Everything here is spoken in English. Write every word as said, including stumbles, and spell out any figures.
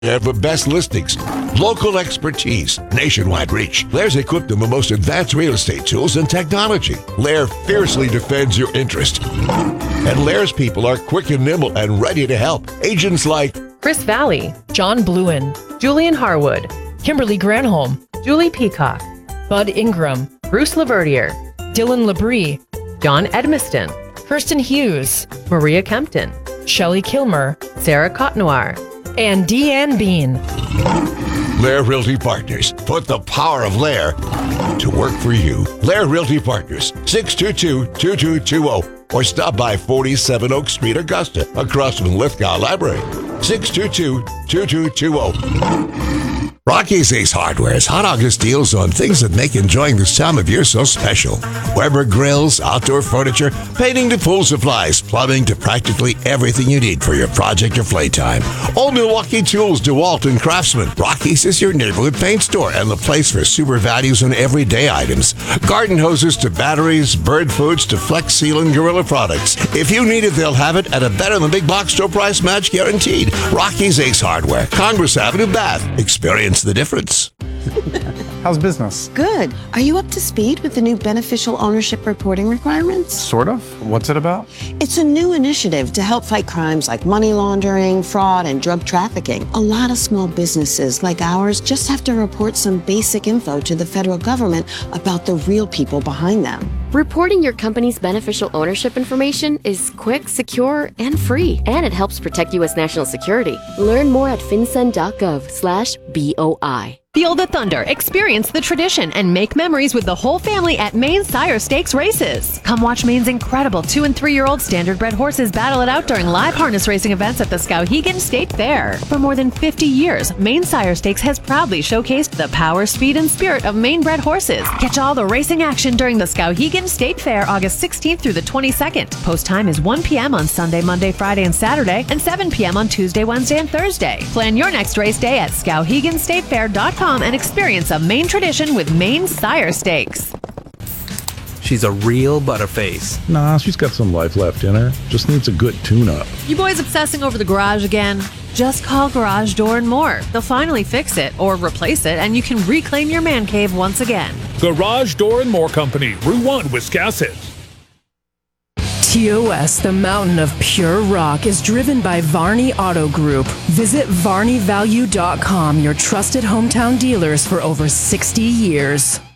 have the best listings, local expertise, nationwide reach. Lair's equipped them with the most advanced real estate tools and technology. Lair fiercely defends your interest. And Lair's people are quick and nimble and ready to help. Agents like Chris Valley, John Bluen, Julian Harwood, Kimberly Granholm, Julie Peacock, Bud Ingram, Bruce Laverdier, Dylan Labrie, John Edmiston, Kirsten Hughes, Maria Kempton, Shelley Kilmer, Sarah Cotnoir, and Deanne Bean. Lair Realty Partners. Put the power of Lair to work for you. Lair Realty Partners, six two two, two two two zero. Or stop by forty-seven Oak Street, Augusta, across from Lithgow Library. six two two, two two two zero. Rocky's Ace Hardware's Hot August deals on things that make enjoying this time of year so special. Weber grills, outdoor furniture, painting to pool supplies, plumbing to practically everything you need for your project or playtime. Old Milwaukee Tools, DeWalt and Craftsman. Rocky's is your neighborhood paint store and the place for super values on everyday items. Garden hoses to batteries, bird foods to Flex Seal and Gorilla products. If you need it, they'll have it at a better than big box store price match guaranteed. Rocky's Ace Hardware, Congress Avenue, Bath. Experience the difference. How's business? Good. Are you up to speed with the new beneficial ownership reporting requirements? Sort of. What's it about? It's a new initiative to help fight crimes like money laundering, fraud, and drug trafficking. A lot of small businesses like ours just have to report some basic info to the federal government about the real people behind them. Reporting your company's beneficial ownership information is quick, secure, and free. And it helps protect U S national security. Learn more at fincen.gov slash BOI. Feel the thunder, experience the tradition, and make memories with the whole family at Maine Sire Stakes races. Come watch Maine's incredible two and three-year-old standard-bred horses battle it out during live harness racing events at the Skowhegan State Fair. For more than fifty years, Maine Sire Stakes has proudly showcased the power, speed, and spirit of Maine-bred horses. Catch all the racing action during the Skowhegan State Fair August sixteenth through the twenty-second. Post time is one p.m. on Sunday, Monday, Friday, and Saturday, and seven p.m. on Tuesday, Wednesday, and Thursday. Plan your next race day at skowhegan state fair dot com and experience a Maine tradition with Maine Sire Stakes. She's a real butterface. Nah, she's got some life left in her. Just needs a good tune-up. You boys obsessing over the garage again? Just call Garage Door and More. They'll finally fix it or replace it, and you can reclaim your man cave once again. Garage Door and More Company, Route one, Wiscasset. T O S, the mountain of pure rock, is driven by Varney Auto Group. Visit varney value dot com, your trusted hometown dealers for over sixty years.